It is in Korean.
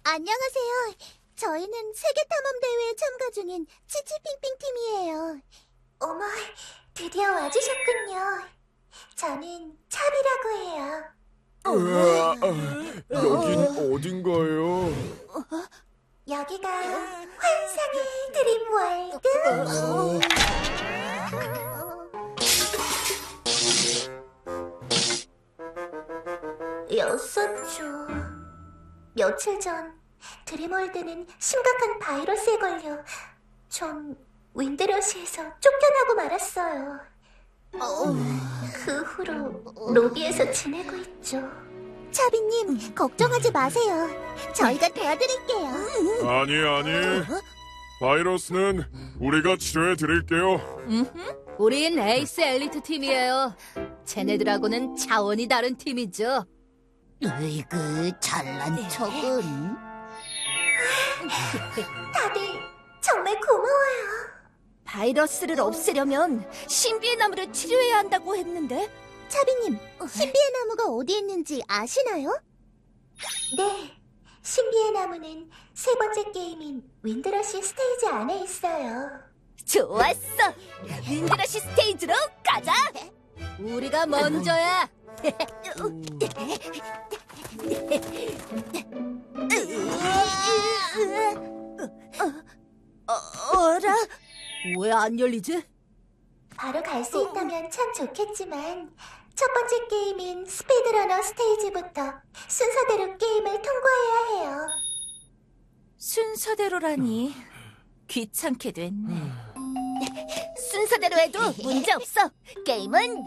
안녕하세요. 저희는 세계탐험대회에 참가 중인 치치핑핑 팀이에요. 어머, 드디어 와주셨군요. 저는 참이라고 해요. 여긴 어딘가요? 여기가 환상의 드림월드. 여섯 주. 며칠 전 드림월드는 심각한 바이러스에 걸려 전 윈드러시에서 쫓겨나고 말았어요. 그 후로 로비에서 지내고 있죠. 차비님, 걱정하지 마세요. 저희가 도와드릴게요. 아니. 바이러스는 우리가 치료해드릴게요. 우린 에이스 엘리트 팀이에요. 쟤네들하고는 차원이 다른 팀이죠. 으이그 잘난 척은. 다들 정말 고마워요. 바이러스를 없애려면 신비의 나무를 치료해야 한다고 했는데? 차비님, 신비의 나무가 어디 있는지 아시나요? 네, 신비의 나무는 세 번째 게임인 윈드러시 스테이지 안에 있어요. 좋았어! 윈드러시 스테이지로 가자! 우리가 먼저야! 어라? 왜 안 열리지? 바로 갈 수 있다면 참 좋겠지만 첫 번째 게임인 스피드러너 스테이지부터 순서대로 게임을 통과해야 해요. 순서대로라니 귀찮게 됐네. 순서대로 해도 문제 없어. 게임은